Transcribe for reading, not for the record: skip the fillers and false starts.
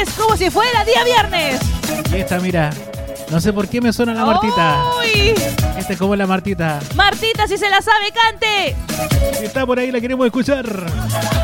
viernes como si fuera día viernes. Y esta, mira, no sé por qué me suena la Martita. ¡Uy! Esta es como la Martita. Martita, si se la sabe, cante. Si está por ahí, la queremos escuchar.